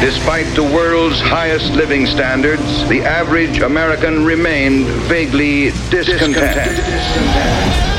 Despite the world's highest living standards, the average American remained vaguely discontented.